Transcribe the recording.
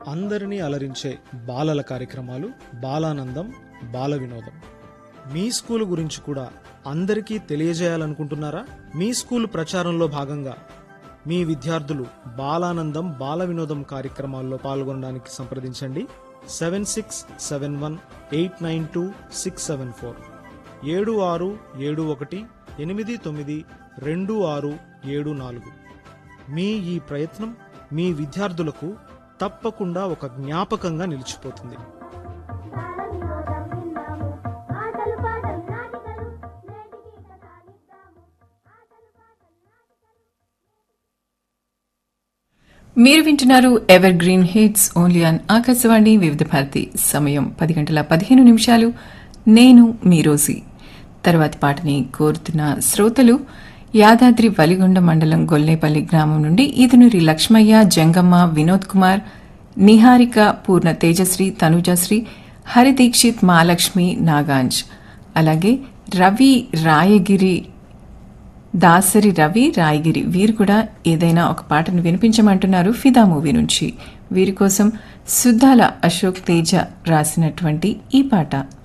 అందరినీ అలరించే బాలల కార్యక్రమాలు బాలానందం బాల వినోదం. మీ స్కూలు గురించి కూడా అందరికీ తెలియజేయాలనుకుంటున్నారా? మీ స్కూలు ప్రచారంలో భాగంగా మీ విద్యార్థులు బాలానందం బాల వినోదం కార్యక్రమాల్లో పాల్గొనడానికి సంప్రదించండి. 7671892674 7671892674. మీ ఈ ప్రయత్నం మీ విద్యార్థులకు తప్పకుండా ఒక జ్ఞాపకంగా నిలిచిపోతుంది. మీరు వింటున్నారు ever green hits only on Akashvani వివిధ భారతి. సమయం 10:15. నేను మీ రోజీ. తర్వాతి పాటని కోరుతున్న శ్రోతలు యాదాద్రి వలిగొండ మండలం గొల్లేపల్లి గ్రామం నుండి ఈదునూరి లక్ష్మయ్య, జంగమ్మ, వినోద్ కుమార్, నిహారిక, పూర్ణ తేజశ్రీ, తనుజశ్రీ, హరిదీక్షిత్, మహాలక్ష్మి, నాగాంజ్, అలాగే రవి రాయగిరి, దాసరి రవి రాయగిరి. వీరు కూడా ఏదైనా ఒక పాటను వినిపించమంటున్నారు ఫిదా మూవీ నుంచి. వీరి కోసం సుద్దాల అశోక్ తేజ రాసినటువంటి ఈ పాట.